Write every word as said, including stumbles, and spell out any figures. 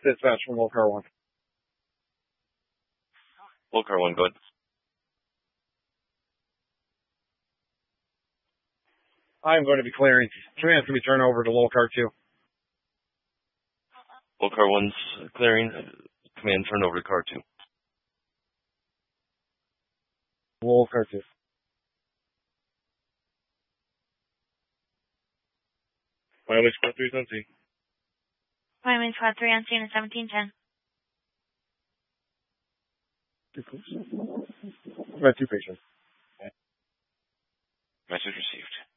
dispatch from Lowcar one. Lowcar one, go ahead. I'm going to be clearing. Command's going to be turned over to Lowcar two. Lowcar one's clearing. Command turned over to Car two. Lowcar two. Wyoming Squad three is on scene. Wyoming Squad three on scene at seventeen ten. Got two patients. Message received.